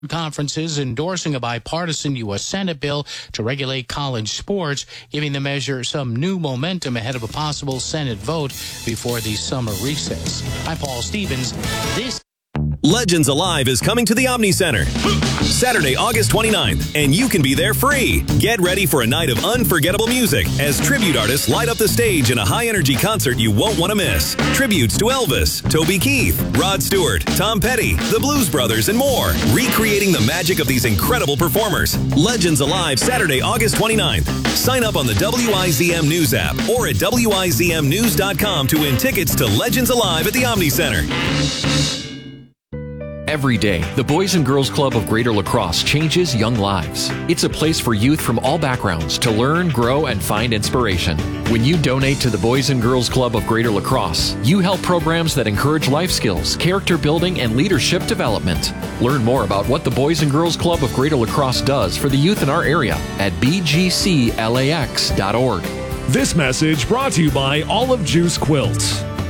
conferences endorsing a bipartisan U.S. Senate bill to regulate college sports, giving the measure some new momentum ahead of a possible Senate vote before the summer recess. I'm Paul Stevens. Legends Alive is coming to the Omni Center Saturday, August 29th, and you can be there free. Get ready for a night of unforgettable music as tribute artists light up the stage in a high-energy concert you won't want to miss. Tributes to Elvis, Toby Keith, Rod Stewart, Tom Petty, the Blues Brothers, and more, recreating the magic of these incredible performers. Legends Alive, Saturday, August 29th. Sign up on the WIZM News app or at WIZMnews.com to win tickets to Legends Alive at the Omni Center. Every day, the Boys and Girls Club of Greater La Crosse changes young lives. It's a place for youth from all backgrounds to learn, grow, and find inspiration. When you donate to the Boys and Girls Club of Greater La Crosse, you help programs that encourage life skills, character building, and leadership development. Learn more about what the Boys and Girls Club of Greater La Crosse does for the youth in our area at bgclax.org. This message brought to you by Olive Juice Quilts.